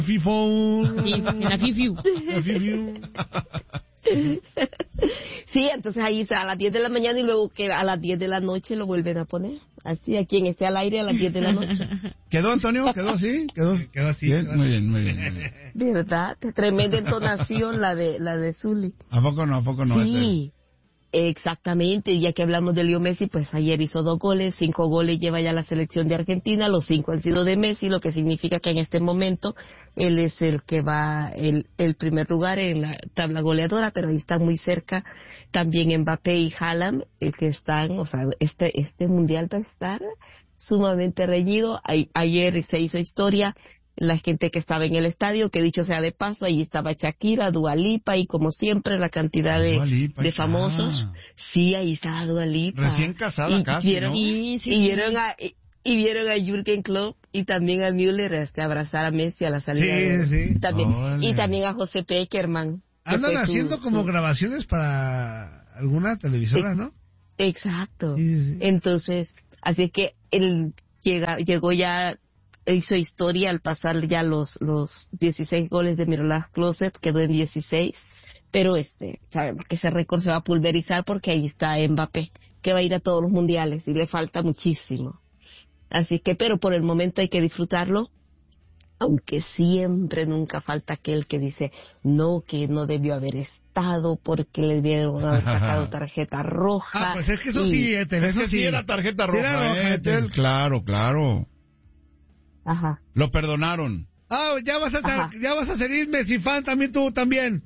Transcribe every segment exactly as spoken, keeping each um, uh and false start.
FIFO. Sí, en la FIFIU. La FIFIU. Sí, entonces ahí a las diez de la mañana y luego que a las diez de la noche lo vuelven a poner. Así, a quien esté al aire a las diez de la noche. ¿Quedó, Antonio? ¿Quedó así? ¿Quedó, Quedó así. Bien, quedó muy así. bien, muy bien, muy bien. ¿Verdad? Tremenda entonación la de la de Zully. ¿A poco no? ¿A poco no? Sí, exactamente. Ya que hablamos de Leo Messi, pues ayer hizo dos goles, cinco goles lleva ya la selección de Argentina, los cinco han sido de Messi, lo que significa que en este momento él es el que va el, el primer lugar en la tabla goleadora, pero ahí están muy cerca también Mbappé y Haaland, el que están, o sea, este este mundial va a estar sumamente reñido. A, ayer se hizo historia, la gente que estaba en el estadio, que dicho sea de paso, ahí estaba Shakira, Dua Lipa y como siempre la cantidad de, Dua Lipa, de famosos. ah. Sí, ahí estaba Dua Lipa. Recién casada y casi, vieron, ¿no? Sí, sí, y sí. vieron a y, y vieron a Jürgen Klopp y también a Müller este, abrazar a Messi a la salida. Sí, de, sí. También, Órale. y también a José Peckerman. que Andan fue su- haciendo como su- grabaciones para alguna televisora, ¿no? Exacto. Sí, sí, sí. Entonces, así es que él llega, llegó ya, hizo historia al pasar ya los los dieciséis goles de Miroslav Klose, quedó en dieciséis, pero este, sabemos que ese récord se va a pulverizar porque ahí está Mbappé, que va a ir a todos los mundiales y le falta muchísimo. Así que, pero por el momento hay que disfrutarlo, aunque siempre nunca falta aquel que dice no, que no debió haber estado porque le debieron haber sacado tarjeta roja. Ah, pues es que eso y- sí, Etel, Es eso que sí sí. era tarjeta Sí roja, era roja, eh, Etel. Etel. Claro, claro. Ajá. Lo perdonaron. Ah, ya vas a Ajá. ser, ya vas a ser Messi fan también tú también.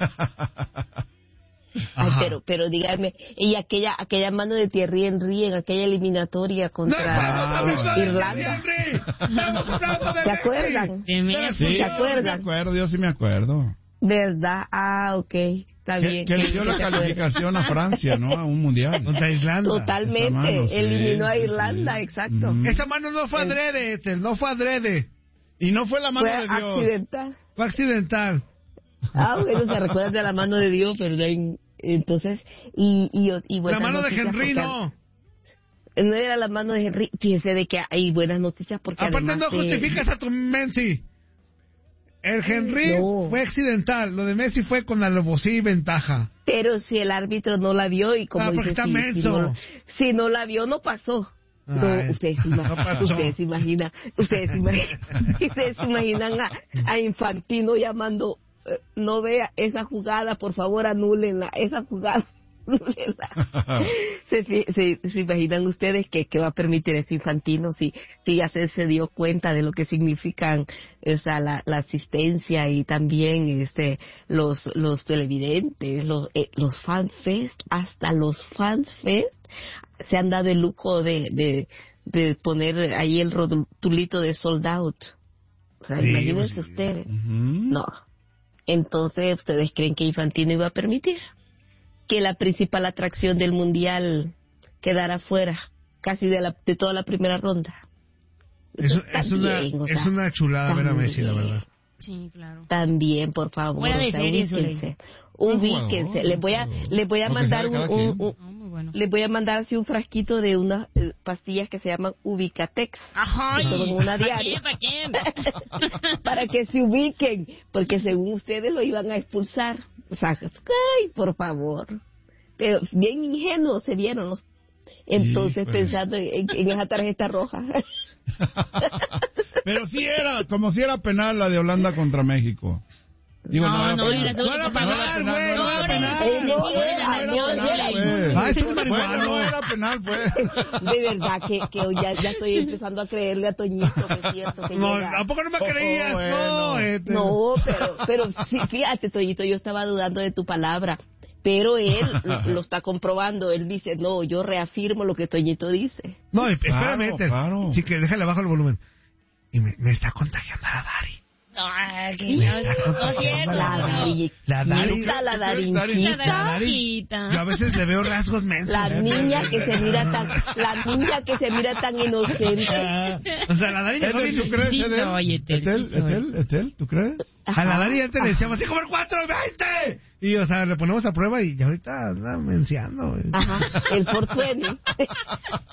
Ay, Ajá. pero, pero dígame, y aquella, aquella mano de Thierry Henry en aquella eliminatoria No, contra estamos hablando de Irlanda. Henry. Estamos hablando de ¿Se Messi. acuerdan? De Messi. Sí, ¿Se yo sí me acuerdan? acuerdo, yo sí me acuerdo. ¿Verdad? Ah, ok. Está Que, bien. que le que- dio que la se acuerda. calificación a Francia, ¿no? A un mundial. Contra Irlanda. Esa Totalmente. mano, sí, Eliminó a sí, Irlanda, sí. exacto. Mm. Esa mano no fue adrede, Etel, no fue adrede. Y no fue la mano Fue de Dios. accidental. Fue accidental. Ah, bueno, se recuerda de la mano de Dios, ¿verdad? Entonces, y, y, y La buenas mano de noticias Henry porque- no. No era la mano de Henry. Fíjese de que hay buenas noticias porque Aparte además no de- justificas a tu Messi. El Henry No. fue accidental, lo de Messi fue con alevosía y ventaja. Pero si el árbitro no la vio y como Ah, porque dice, está si, si, menso. no, si no la vio, no pasó. No, Ay, ustedes, se ima- no pasó. ustedes se imaginan, ustedes se imaginan, ustedes se imaginan a, a Infantino llamando, eh, no vea esa jugada, por favor anúlenla, esa jugada, anúlenla. se, se, se, se imaginan ustedes que, que va a permitir eso Infantino si, si ya se, se dio cuenta de lo que significan, o sea, la, la asistencia y también este los los televidentes, los eh, los fan fest, hasta los fans fest se han dado el lujo de, de, de poner ahí el rotulito de sold out. O sea, Sí, imagínense pues sí. ustedes. Ujú. No. Entonces, ¿ustedes creen que Infantino iba a permitir que la principal atracción del Mundial quedara fuera casi de, la, de toda la primera ronda? Es, Está es una, bien, o es sea, una chulada ver a también. Messi, la verdad. Sí, claro. También, por favor, Fuera de o sea, serie, ubíquense. Buen Ubíquense. jugador, Les voy a, buen jugador. les voy a Lo que mandar sabe un, cada un- quien. un- No, muy bueno. les voy a mandar así un frasquito de unas eh, pastillas que se llaman Ubicatex. Ajá. Que toman una diaria. ¿Para quién? ¿Para quién? Para que se ubiquen, porque según ustedes lo iban a expulsar. O sea, ay, por favor. Pero bien ingenuos se vieron los. Entonces, Híjole. pensando en, en esa tarjeta roja. Pero sí era, como si era penal la de Holanda contra México. Digo, No, no, penal. era No era penal, No güey, era no era penal. penal. Eh, no era, No no era era. penal, Ah, es un pues. marihuano. Bueno, no era penal, pues. De verdad que, que ya, ya estoy empezando a creerle a Toñito que es cierto que No, llega. ¿a poco no me Oh, creías? bueno. No, este. No, pero, pero sí, fíjate, Toñito, yo estaba dudando de tu palabra, pero él lo está comprobando. Él dice, no, yo reafirmo lo que Toñito dice. No, espérame, Claro, Etel. claro. Sí, que déjale bajo el volumen. Y me, me está contagiando a la Dari. Ah, que Me no, está no es contagiando cierto. La no. Dari, La Dari. la La darinquita, Darinquita. Yo a veces le veo rasgos mensos. la niña que se mira tan, la niña que se mira tan inocente. Ah, o sea, la Dari llegó Etel, ¿tú bien- crees, Sí Edel? soy, Etel, Etel, sí soy. Etel, Etel, ¿tú crees? A la Dari antes le decíamos, así como el cuatro veinte. Y, o sea, le ponemos a prueba y ya ahorita anda menciando. güey. Ajá, el Fortuene.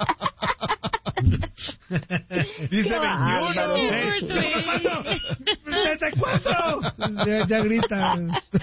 Dice Qué veintiuno. bárbaro. Ey, ¿qué está pasando? ¡setenta y cuatro! Ya, ya grita.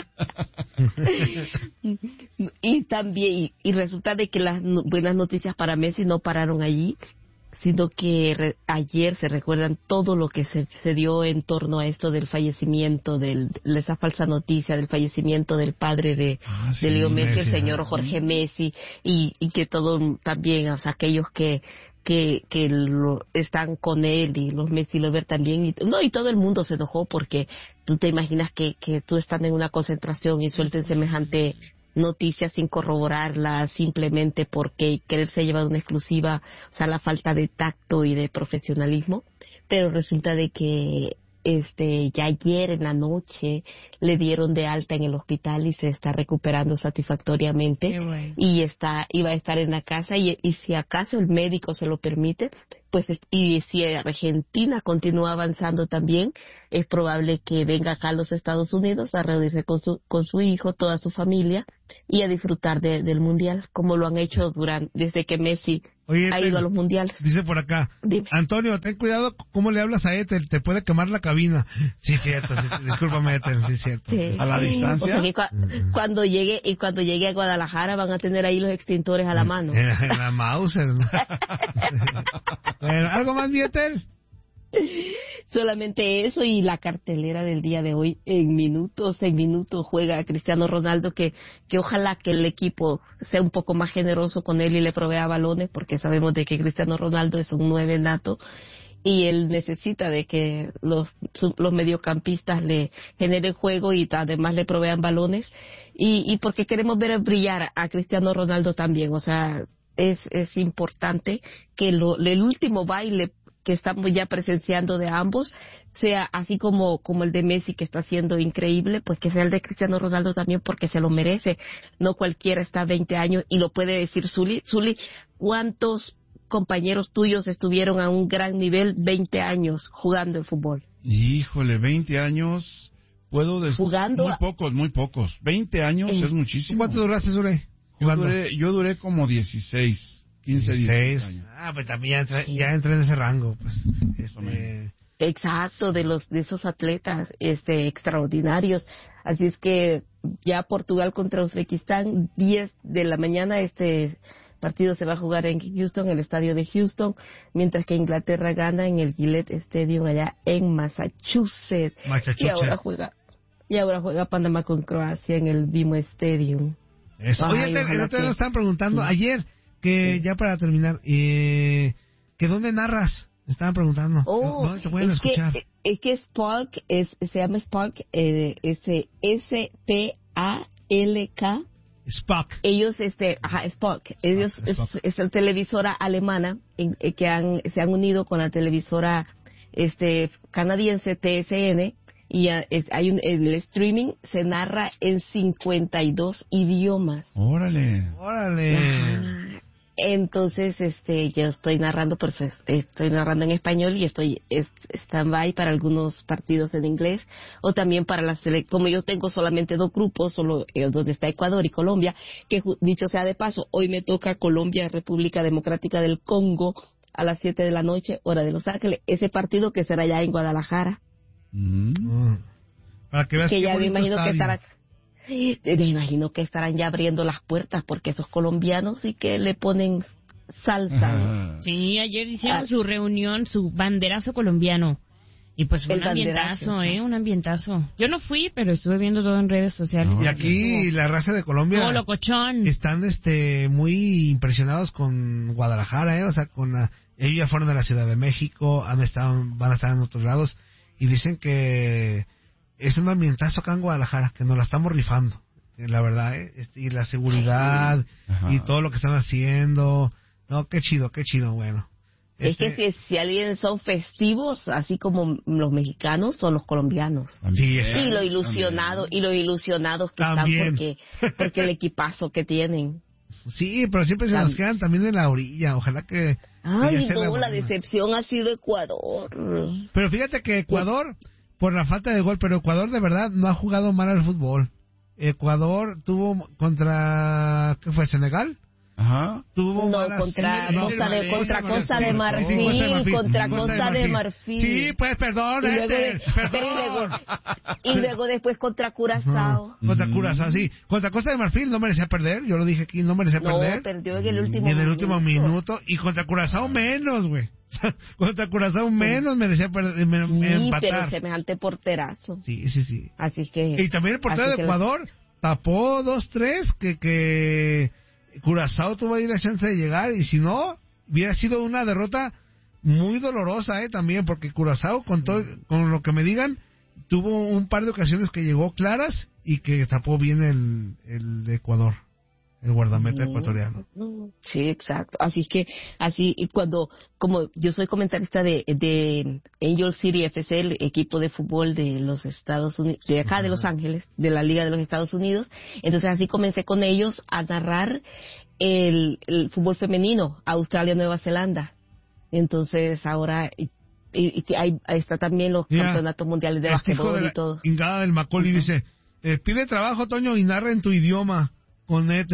Y también, y, y resulta de que las no- buenas noticias para Messi no pararon allí, sino que re- ayer se recuerdan todo lo que se, se dio en torno a esto del fallecimiento, del, de esa falsa noticia del fallecimiento del padre de, Ah, sí, de Leo Messi, Messi, el señor ajá. Jorge Messi, y, y que todo también, o sea, aquellos que que que lo, están con él y los Messi Lover también, y, no, y todo el mundo se enojó porque tú te imaginas que, que tú estás en una concentración y suelten semejante noticia sin corroborarla, simplemente porque quererse llevar una exclusiva, o sea, la falta de tacto y de profesionalismo. Pero resulta de que este ya ayer en la noche le dieron de alta en el hospital y se está recuperando satisfactoriamente. Qué bueno. Y está iba a estar en la casa, y, y si acaso el médico se lo permite, pues es- y si Argentina continúa avanzando también, es probable que venga acá a los Estados Unidos a reunirse con su con su hijo, toda su familia, y a disfrutar de- del mundial, como lo han hecho durante desde que Messi Oye, ha Ethel, ido a los mundiales. dice por acá, Dime. Antonio, ten cuidado cómo le hablas a Ethel, te puede quemar la cabina. Sí, cierto, sí, sí, discúlpame, Ethel, sí, cierto. Sí. ¿A la distancia? O sea que cua- cuando llegue y cuando llegue a Guadalajara van a tener ahí los extintores a la mano. En, en la Mauser. ¿no? Bueno, ¿algo más, mi Ethel? Solamente eso, y la cartelera del día de hoy, en minutos, en minutos juega Cristiano Ronaldo, que, que ojalá que el equipo sea un poco más generoso con él y le provea balones, porque sabemos de que Cristiano Ronaldo es un nueve nato y él necesita de que los, su- los mediocampistas le generen juego y además le provean balones, y, y porque queremos ver brillar a Cristiano Ronaldo también. O sea, es, es importante que lo, el último baile que estamos ya presenciando de ambos sea así como como el de Messi, que está siendo increíble, pues que sea el de Cristiano Ronaldo también, porque se lo merece. No cualquiera está a veinte años, y lo puede decir Zuli. Zuli, ¿cuántos compañeros tuyos estuvieron a un gran nivel veinte años jugando el fútbol? Híjole, veinte años, puedo decir... Jugando Muy a- pocos, muy pocos. veinte años Eh, es muchísimo. ¿Cuánto duraste, Zure? Yo Jugando. duré, yo duré como dieciséis, quince, dieciséis años. Ah, pues también ya entré, Sí. ya entré en ese rango, pues. Este, menos. Exacto, de los de esos atletas este extraordinarios. Así es que ya Portugal contra Uzbekistán, diez de la mañana, este partido se va a jugar en Houston, el estadio de Houston, mientras que Inglaterra gana en el Gillette Stadium allá en Massachusetts. Massachusetts. Y ahora juega y ahora juega Panamá con Croacia en el BMO Stadium. Eso. Ay, Oye, te- el ojalá otro día que- nos estaban preguntando Sí. ayer, que ya para terminar, eh, que dónde narras, estaban preguntando. Oh, ¿Dónde te pueden es que, escuchar? es que Spark, es, se llama Spark, eh, S, S P A L K. Spock. Ellos, este, ajá, Spark, ellos es, Spock. es la televisora alemana en- eh, que han, se han unido con la televisora, este, canadiense T S N, y ah, es- hay un, el streaming se narra en cincuenta y dos idiomas. Órale. Órale. Ajá. Entonces, este, yo estoy narrando, pues es- estoy narrando en español, y estoy es- stand-by para algunos partidos en inglés, o también para la sele- como yo tengo solamente dos grupos, solo eh, donde está Ecuador y Colombia, que ju- dicho sea de paso, hoy me toca Colombia, República Democrática del Congo, a las siete de la noche, hora de Los Ángeles, ese partido que será ya en Guadalajara, Mm. Mm. Para que veas que qué ya me bonito imagino que estadio. estará, me imagino que estarán ya abriendo las puertas, porque esos colombianos sí que le ponen salsa, ¿no? Ajá. Sí, ayer hicieron Ah. su reunión, su banderazo colombiano. Y pues fue El un ambientazo, banderazo, ¿eh? sí. Un ambientazo. Yo no fui, pero estuve viendo todo en redes sociales. Y aquí la raza de Colombia Como locochón. están este muy impresionados con Guadalajara, ¿eh? O sea, con la- ellos ya fueron a la Ciudad de México, han estado, van a estar en otros lados, y dicen que es un ambientazo acá en Guadalajara, que nos la estamos rifando, eh, la verdad, ¿eh? Este, y la seguridad, Ajá. y todo lo que están haciendo. No, qué chido, qué chido, bueno. Es que Este, si, si alguien son festivos, así como los mexicanos, son los colombianos. Sí, También, Y lo ilusionado, y los ilusionados que También. están porque, porque el equipazo que tienen. Sí, pero siempre se nos Tam- quedan también en la orilla, ojalá que... Ay, que ya sea no, la buena. decepción ha sido Ecuador. Pero fíjate que Ecuador, por la falta de gol, pero Ecuador de verdad no ha jugado mal al fútbol. Ecuador tuvo contra, ¿qué fue? ¿Senegal? Ajá. Tuvo No, malas- contra sí, no, Costa de- no, contra no, Costa sí, de sí, Marfil, sí, contra Costa de Marfil. Sí, pues perdón, Y luego, Ethel, de- pero y, luego, perdón. y luego después contra Curazao. No, contra Mm. Curazao, sí. Contra Costa de Marfil no merecía perder, yo lo dije aquí, no merecía No, perder. perdió en el último Ni en el último minuto. minuto. Y contra Curazao menos, güey. Contra Curazao menos merecía perder, me- Sí, pero empatar. semejante porterazo. Sí, sí, sí. Así que... Y también el portero así de que Ecuador tapó dos tres que, que Curazao tuvo ahí la chance de llegar, y si no, hubiera sido una derrota muy dolorosa, eh, también, porque Curazao, con todo, con lo que me digan, tuvo un par de ocasiones que llegó claras y que tapó bien el, el de Ecuador, el guardameta No, ecuatoriano. no. Sí, exacto. Así es que, así, y cuando, como yo soy comentarista de, de Angel City F C, el equipo de fútbol de los Estados Unidos, de acá de Los Ángeles, de la Liga de los Estados Unidos, entonces así comencé con ellos a narrar el, el fútbol femenino, Australia-Nueva Zelanda. Entonces ahora, y, y- y ahí, ahí está también los Mira, campeonatos mundiales de Este hijo de basquetbol la y todo. ingada del Macaulay dice, eh, pide trabajo, Toño, y narra en tu idioma, con Ethel.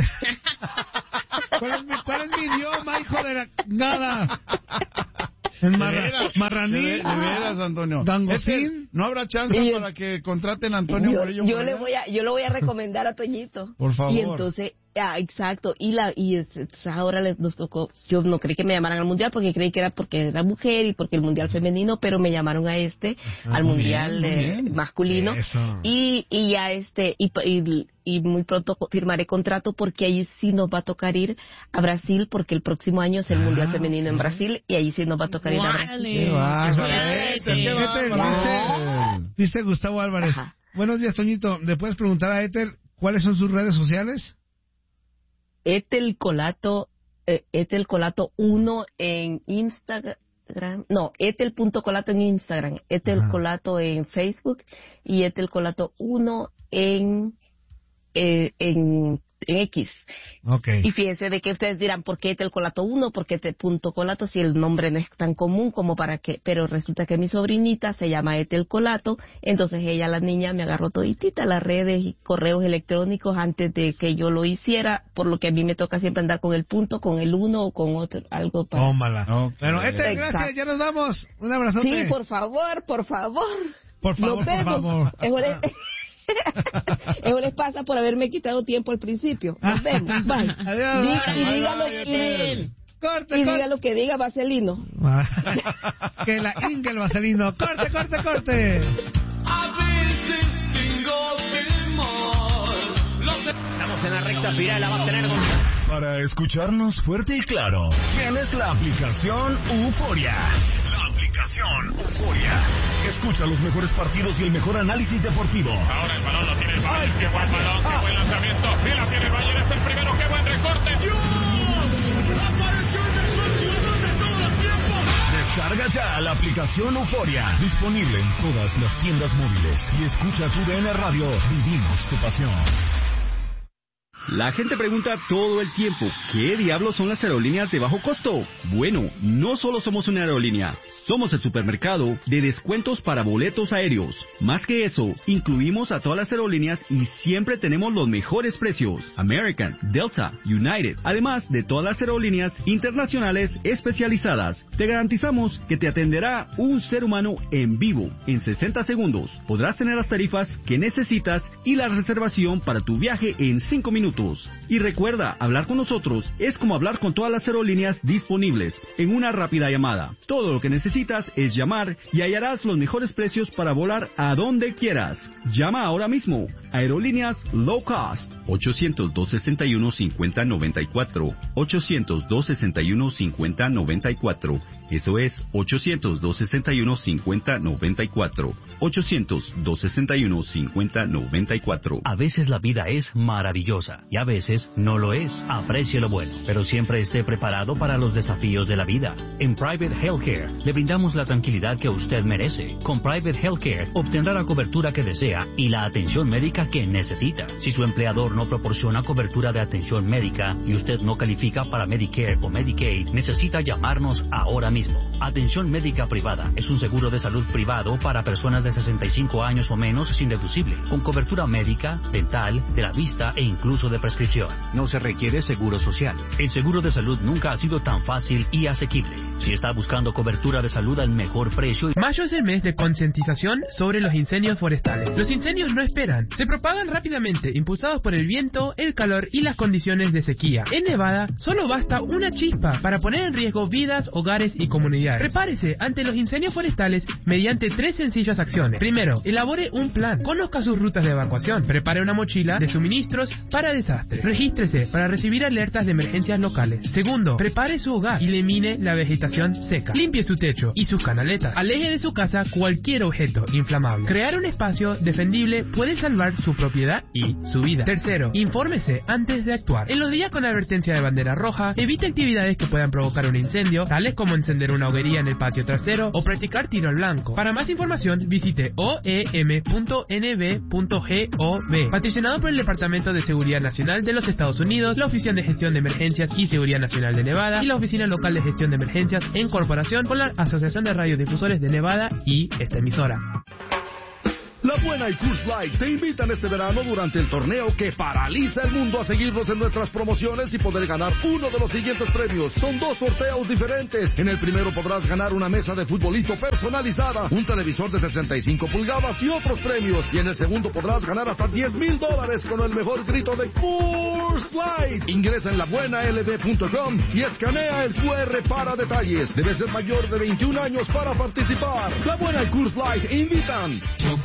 ¿Cuál es mi, cuál es mi idioma, hijo de la nada? En De marra, veras, marraní. De, de veras, Antonio. Gangosín. Este, ¿No habrá chance Sí. para que contraten a Antonio yo, Murillo? yo por le allá? voy a yo lo voy a recomendar a Toñito. Por favor. Y entonces, ah, exacto, y la y es- es- ahora les nos tocó, yo no creí que me llamaran al mundial porque creí que era porque era mujer y porque el mundial femenino, pero me llamaron a este al muy mundial bien, muy eh, bien. masculino. Eso. Y y ya este y, y y muy pronto firmaré contrato porque ahí sí nos va a tocar ir a Brasil porque el próximo año es el Ah, mundial femenino en ok. Brasil y ahí sí nos va a tocar ir a Brasil. Órale. Qué bárbaro. Órale. Ethel, qué Ethel, bárbaro. ¿viste? Dice Gustavo Álvarez. Ajá. Buenos días, Toñito. ¿Le puedes preguntar a Ethel cuáles son sus redes sociales? Etel Colato, eh, Etel Colato uno en Instagram, no, etel.colato en Instagram, Etel Ajá. Colato en Facebook y Etel Colato uno en, eh, en, en X. Ok. Y fíjense de que ustedes dirán, ¿por qué Etel Colato uno? ¿Por qué Etel punto Colato? Si el nombre no es tan común como para que, pero resulta que mi sobrinita se llama Etel Colato, entonces ella, la niña, me agarró toditita las redes y correos electrónicos antes de que yo lo hiciera, por lo que a mí me toca siempre andar con el punto, con el uno o con otro, algo para... Tómala. Ok. Bueno, Ethel, gracias. Exacto. Ya nos vamos. Un abrazote. Sí, por favor, por favor. Por favor, Nos por vemos. favor. Eso les, eso les pasa por haberme quitado tiempo al principio. Nos vemos. Bye. Adiós. Di- y Bye, diga lo bye, que- Ethel. Corte, y corte. diga lo que diga Vaselino. Que la inga el vaselino. Corte, corte, corte. Estamos en la recta final, la va a tener con... Para escucharnos fuerte y claro, tienes la aplicación Euforia. La aplicación Euforia. Escucha los mejores partidos y el mejor análisis deportivo. Ahora el balón lo tiene el Bayern. Qué buen balón, qué buen lanzamiento. Y la tiene el Bayern, es el primero. Qué buen recorte. Descarga ya la aplicación Euforia. Disponible en todas las tiendas móviles. Y escucha tu D N Radio. Vivimos tu pasión. La gente pregunta todo el tiempo, ¿qué diablos son las aerolíneas de bajo costo? Bueno, no solo somos una aerolínea, somos el supermercado de descuentos para boletos aéreos. Más que eso, incluimos a todas las aerolíneas y siempre tenemos los mejores precios. American, Delta, United, además de todas las aerolíneas internacionales especializadas. Te garantizamos que te atenderá un ser humano en vivo. En sesenta segundos podrás tener las tarifas que necesitas y la reservación para tu viaje en cinco minutos. Y recuerda, hablar con nosotros es como hablar con todas las aerolíneas disponibles en una rápida llamada. Todo lo que necesitas es llamar y hallarás los mejores precios para volar a donde quieras. Llama ahora mismo. Aerolíneas Low Cost. ochocientos, dos sesenta y uno, cincuenta noventa y cuatro. ochocientos, dos sesenta y uno, cincuenta noventa y cuatro. Eso es ochocientos, dos sesenta y uno, cincuenta noventa y cuatro. ochocientos, dos sesenta y uno, cincuenta noventa y cuatro. A veces la vida es maravillosa y a veces no lo es. Aprecie lo bueno, pero siempre esté preparado para los desafíos de la vida. En Private Healthcare le brindamos la tranquilidad que usted merece. Con Private Healthcare obtendrá la cobertura que desea y la atención médica que necesita. Si su empleador no proporciona cobertura de atención médica y usted no califica para Medicare o Medicaid, necesita llamarnos ahora mismo. Atención médica privada. Es un seguro de salud privado para personas de sesenta y cinco años o menos sin deducible, con cobertura médica, dental, de la vista e incluso de prescripción. No se requiere seguro social. El seguro de salud nunca ha sido tan fácil y asequible. Si está buscando cobertura de salud al mejor precio... Mayo es el mes de concientización sobre los incendios forestales. Los incendios no esperan. Se propagan rápidamente, impulsados por el viento, el calor y las condiciones de sequía. En Nevada, solo basta una chispa para poner en riesgo vidas, hogares y comunidades. Prepárese ante los incendios forestales mediante tres sencillas acciones. Primero, elabore un plan. Conozca sus rutas de evacuación. Prepare una mochila de suministros para desastres. Regístrese para recibir alertas de emergencias locales. Segundo, prepare su hogar y elimine la vegetación seca. Limpie su techo y sus canaletas. Aleje de su casa cualquier objeto inflamable. Crear un espacio defendible puede salvar su propiedad y su vida. Tercero, infórmese antes de actuar. En los días con advertencia de bandera roja, evite actividades que puedan provocar un incendio, tales como encender una hoguería en el patio trasero o practicar tiro al blanco. Para más información, visite o e m punto n b punto gov. Patrocinado por el Departamento de Seguridad Nacional de los Estados Unidos, la Oficina de Gestión de Emergencias y Seguridad Nacional de Nevada y la Oficina Local de Gestión de Emergencias en corporación con la Asociación de Radiodifusores de Nevada y esta emisora. La Buena y Coors Light te invitan este verano durante el torneo que paraliza el mundo a seguirnos en nuestras promociones y poder ganar uno de los siguientes premios. Son dos sorteos diferentes. En el primero podrás ganar una mesa de futbolito personalizada, un televisor de sesenta y cinco pulgadas y otros premios. Y en el segundo podrás ganar hasta diez mil dólares con el mejor grito de Coors Light. Ingresa en la buena l b punto com y escanea el Q R para detalles. Debes ser mayor de veintiún años para participar. La Buena y Coors Light invitan.